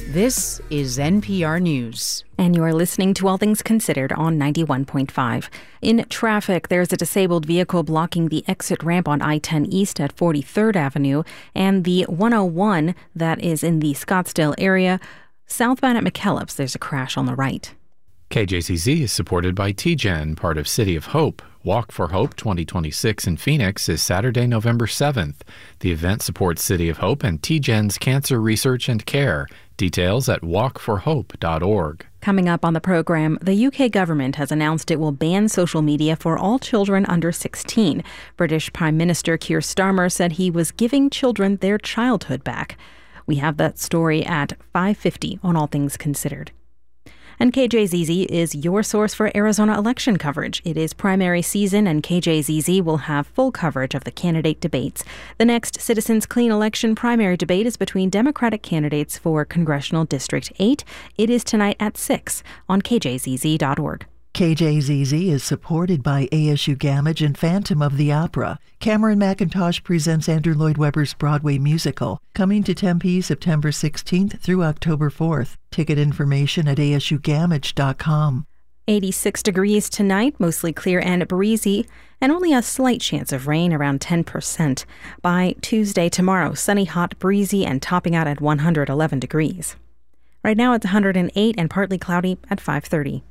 This is NPR News. And you are listening to All Things Considered on 91.5. In traffic, there's a disabled vehicle blocking the exit ramp on I-10 East at 43rd Avenue and the 101 that is in the Scottsdale area. Southbound at McKellips, there's a crash on the right. KJZZ is supported by TGen, part of City of Hope. Walk for Hope 2026 in Phoenix is Saturday, November 7th. The event supports City of Hope and TGen's cancer research and care. Details at walkforhope.org. Coming up on the program, the UK government has announced it will ban social media for all children under 16. British Prime Minister Keir Starmer said he was giving children their childhood back. We have that story at 5:50 on All Things Considered. And KJZZ is your source for Arizona election coverage. It is primary season, and KJZZ will have full coverage of the candidate debates. The next Citizens Clean Election primary debate is between Democratic candidates for Congressional District 8. It is tonight at 6 on KJZZ.org. KJZZ is supported by ASU Gamage and Phantom of the Opera. Cameron McIntosh presents Andrew Lloyd Webber's Broadway musical, coming to Tempe September 16th through October 4th. Ticket information at asugamage.com. 86 degrees tonight, mostly clear and breezy, and only a slight chance of rain, around 10%. By Tuesday tomorrow, sunny, hot, breezy, and topping out at 111 degrees. Right now it's 108 and partly cloudy at 5:30.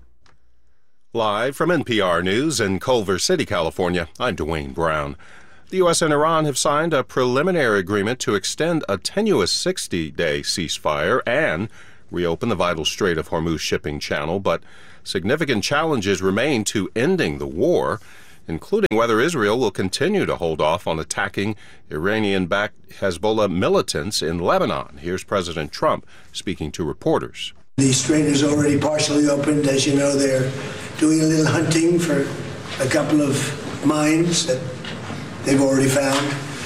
Live from NPR News in Culver City, California, I'm Dwayne Brown. The U.S. and Iran have signed a preliminary agreement to extend a tenuous 60-day ceasefire and reopen the vital Strait of Hormuz shipping channel, but significant challenges remain to ending the war, including whether Israel will continue to hold off on attacking Iranian-backed Hezbollah militants in Lebanon. Here's President Trump speaking to reporters. The strait is already partially opened. As you know, they're doing a little hunting for a couple of mines that they've already found.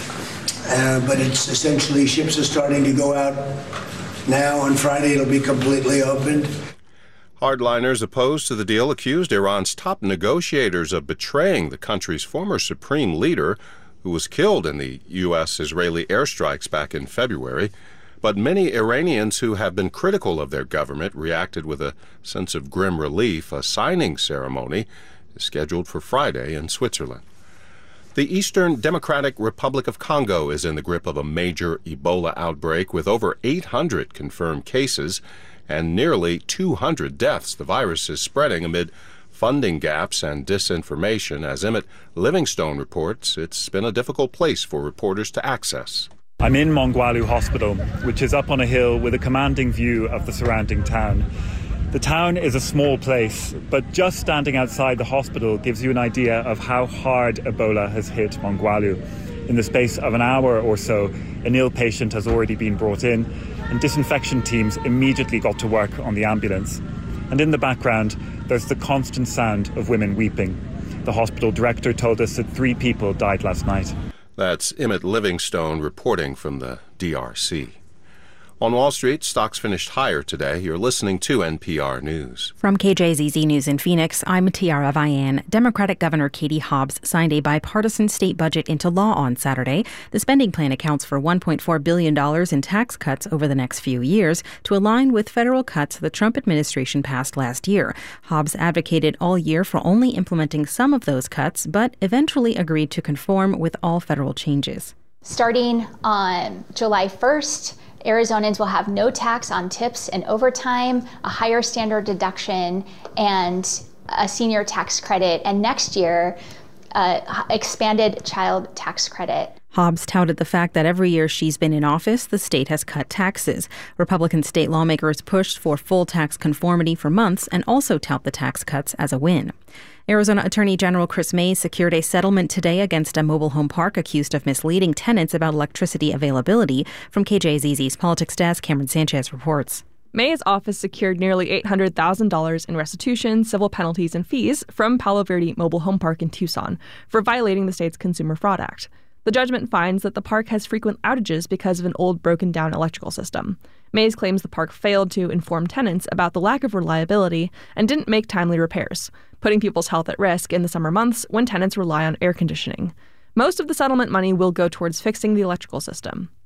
But it's essentially ships are starting to go out now. On Friday, it'll be completely opened. Hardliners opposed to the deal accused Iran's top negotiators of betraying the country's former supreme leader, who was killed in the U.S.-Israeli airstrikes back in February. But many Iranians who have been critical of their government reacted with a sense of grim relief. A signing ceremony is scheduled for Friday in Switzerland. The Eastern Democratic Republic of Congo is in the grip of a major Ebola outbreak with over 800 confirmed cases and nearly 200 deaths. The virus is spreading amid funding gaps and disinformation. As Emmett Livingstone reports, it's been a difficult place for reporters to access. I'm in Mongwalu Hospital, which is up on a hill with a commanding view of the surrounding town. The town is a small place, but just standing outside the hospital gives you an idea of how hard Ebola has hit Mongwalu. In the space of an hour or so, an ill patient has already been brought in, and disinfection teams immediately got to work on the ambulance. And in the background, there's the constant sound of women weeping. The hospital director told us that 3 people died last night. That's Emmett Livingstone reporting from the DRC. On Wall Street, stocks finished higher today. You're listening to NPR News. From KJZZ News in Phoenix, I'm Tiara Vian. Democratic Governor Katie Hobbs signed a bipartisan state budget into law on Saturday. The spending plan accounts for $1.4 billion in tax cuts over the next few years to align with federal cuts the Trump administration passed last year. Hobbs advocated all year for only implementing some of those cuts, but eventually agreed to conform with all federal changes. Starting on July 1st, Arizonans will have no tax on tips and overtime, a higher standard deduction, and a senior tax credit. And next year, expanded child tax credit. Hobbs touted the fact that every year she's been in office, the state has cut taxes. Republican state lawmakers pushed for full tax conformity for months and also tout the tax cuts as a win. Arizona Attorney General Chris Mays secured a settlement today against a mobile home park accused of misleading tenants about electricity availability. From KJZZ's Politics Desk, Cameron Sanchez reports. May's office secured nearly $800,000 in restitution, civil penalties, and fees from Palo Verde Mobile Home Park in Tucson for violating the state's Consumer Fraud Act. The judgment finds that the park has frequent outages because of an old broken-down electrical system. Mays claims the park failed to inform tenants about the lack of reliability and didn't make timely repairs, putting people's health at risk in the summer months when tenants rely on air conditioning. Most of the settlement money will go towards fixing the electrical system.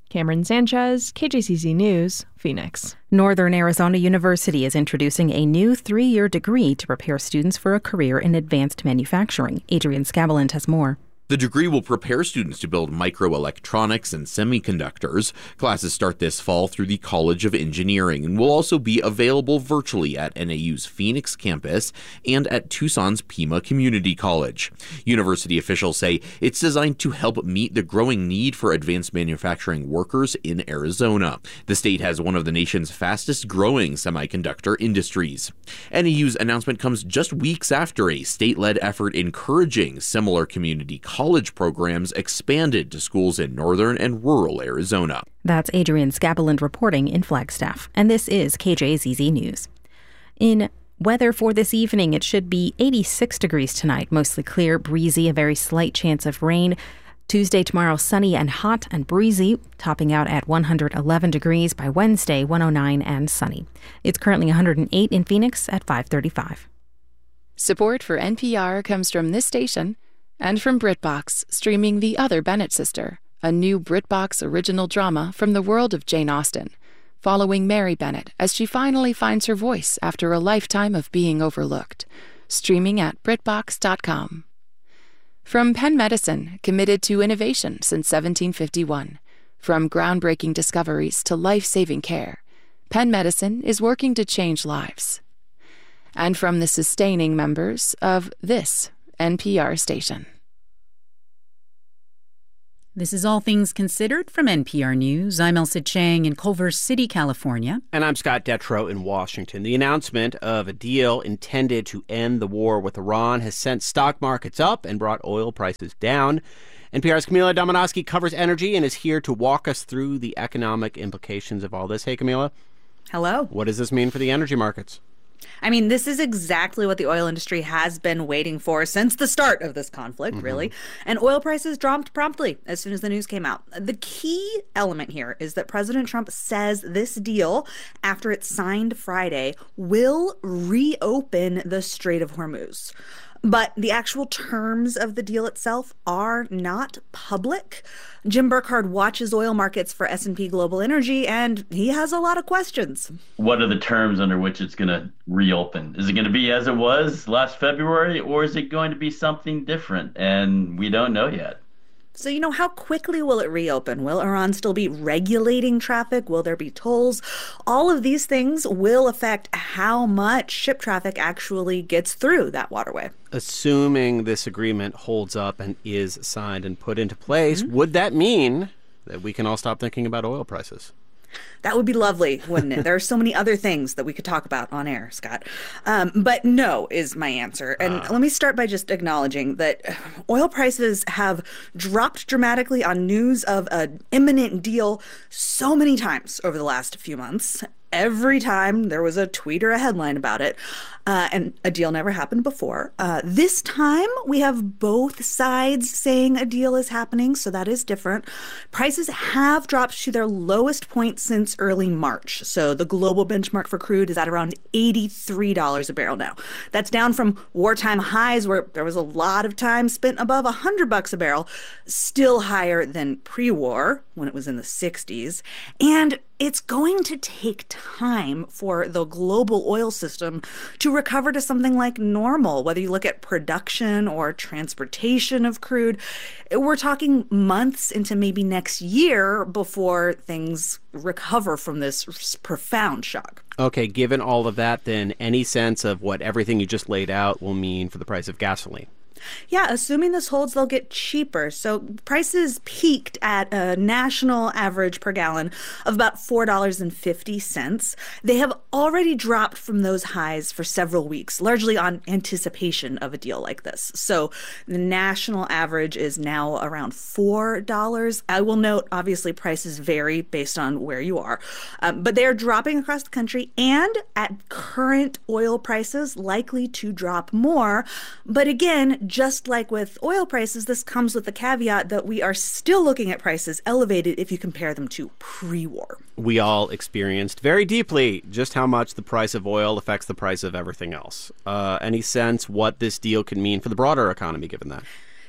Cameron Sanchez, KJCC News, Phoenix. Northern Arizona University is introducing a new 3-year degree to prepare students for a career in advanced manufacturing. Adrian Scaveland has more. The degree will prepare students to build microelectronics and semiconductors. Classes start this fall through the College of Engineering and will also be available virtually at NAU's Phoenix campus and at Tucson's Pima Community College. University officials say it's designed to help meet the growing need for advanced manufacturing workers in Arizona. The state has one of the nation's fastest growing semiconductor industries. NAU's announcement comes just weeks after a state-led effort encouraging similar community college programs expanded to schools in northern and rural Arizona. That's Adrian Scaveland reporting in Flagstaff. And this is KJZZ News. In weather for this evening, it should be 86 degrees tonight, mostly clear, breezy, a very slight chance of rain. Tuesday, tomorrow, sunny and hot and breezy, topping out at 111 degrees. By Wednesday, 109 and sunny. It's currently 108 in Phoenix at 5:35. Support for NPR comes from this station and from BritBox, streaming The Other Bennett Sister, a new BritBox original drama from the world of Jane Austen, following Mary Bennett as she finally finds her voice after a lifetime of being overlooked. Streaming at BritBox.com. From Penn Medicine, committed to innovation since 1751. From groundbreaking discoveries to life-saving care, Penn Medicine is working to change lives. And from the sustaining members of this NPR station. This is All Things Considered from NPR News. I'm Elsa Chang in Culver City, California. And I'm Scott Detrow in Washington. The announcement of a deal intended to end the war with Iran has sent stock markets up and brought oil prices down. NPR's Camila Domonoske covers energy and is here to walk us through the economic implications of all this. Hey, Camila. Hello. What does this mean for the energy markets? I mean, this is exactly what the oil industry has been waiting for since the start of this conflict, really. And oil prices dropped promptly as soon as the news came out. The key element here is that President Trump says this deal, after it's signed Friday, will reopen the Strait of Hormuz. But the actual terms of the deal itself are not public. Jim Burkhard watches oil markets for S&P Global Energy, and he has a lot of questions. What are the terms under which it's going to reopen? Is it going to be as it was last February, or is it going to be something different? And we don't know yet. So, how quickly will it reopen? Will Iran still be regulating traffic? Will there be tolls? All of these things will affect how much ship traffic actually gets through that waterway. Assuming this agreement holds up and is signed and put into place, would that mean that we can all stop thinking about oil prices? That would be lovely, wouldn't it? There are so many other things that we could talk about on air, Scott. But no is my answer. And let me start by just acknowledging that oil prices have dropped dramatically on news of an imminent deal so many times over the last few months. Every time there was a tweet or a headline about it, and a deal never happened before. This time, we have both sides saying a deal is happening, so that is different. Prices have dropped to their lowest point since early March. So the global benchmark for crude is at around $83 a barrel now. That's down from wartime highs where there was a lot of time spent above $100 a barrel, still higher than pre-war when it was in the 60s. And it's going to take time for the global oil system to recover to something like normal, whether you look at production or transportation of crude. We're talking months into maybe next year before things recover from this profound shock. Okay, given all of that, then any sense of what everything you just laid out will mean for the price of gasoline? Yeah, assuming this holds, they'll get cheaper. So prices peaked at a national average per gallon of about $4.50. They have already dropped from those highs for several weeks, largely on anticipation of a deal like this. So the national average is now around $4. I will note, obviously, prices vary based on where you are, but they are dropping across the country and at current oil prices, likely to drop more. But again, just like with oil prices, this comes with the caveat that we are still looking at prices elevated if you compare them to pre-war. We all experienced very deeply just how much the price of oil affects the price of everything else. Any sense what this deal could mean for the broader economy given that?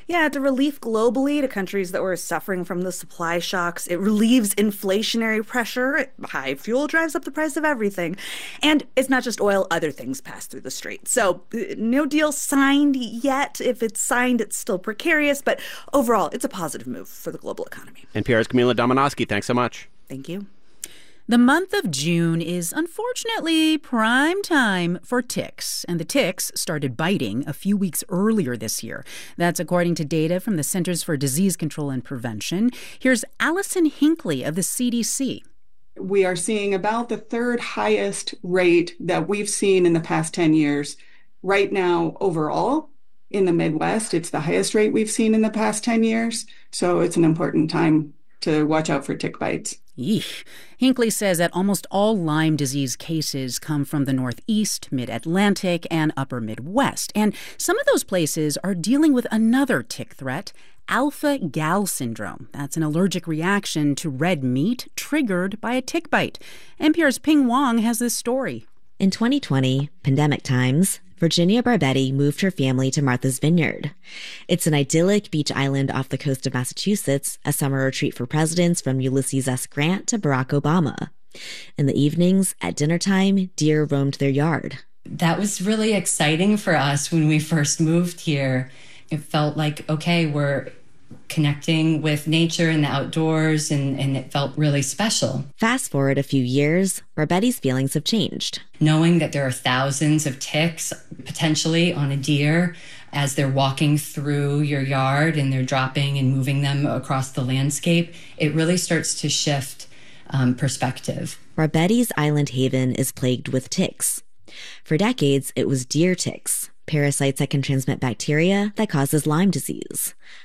Yeah, to relief globally to countries that were suffering from the supply shocks. It relieves inflationary pressure. High fuel drives up the price of everything. And it's not just oil, other things pass through the strait. So no deal signed yet. If it's signed, it's still precarious. But overall, it's a positive move for the global economy. NPR's Camila Domonoske, thanks so much. Thank you. The month of June is unfortunately prime time for ticks, and the ticks started biting a few weeks earlier this year. That's according to data from the Centers for Disease Control and Prevention. Here's Allison Hinckley of the CDC. We are seeing about the third highest rate that we've seen in the past 10 years. Right now, overall, in the Midwest, it's the highest rate we've seen in the past 10 years. So it's an important time to watch out for tick bites. Eesh. Hinckley says that almost all Lyme disease cases come from the Northeast, Mid-Atlantic, and Upper Midwest. And some of those places are dealing with another tick threat, alpha-gal syndrome. That's an allergic reaction to red meat triggered by a tick bite. NPR's Ping Wong has this story. In 2020, pandemic times, Virginia Barbetti moved her family to Martha's Vineyard. It's an idyllic beach island off the coast of Massachusetts, a summer retreat for presidents from Ulysses S. Grant to Barack Obama. In the evenings, at dinner time, deer roamed their yard. That was really exciting for us when we first moved here. It felt like, okay, we're connecting with nature and the outdoors, and it felt really special. Fast forward a few years, Barbetti's feelings have changed. Knowing that there are thousands of ticks potentially on a deer as they're walking through your yard and they're dropping and moving them across the landscape, it really starts to shift perspective. Barbetti's island haven is plagued with ticks. For decades, it was deer ticks, parasites that can transmit bacteria that causes Lyme disease.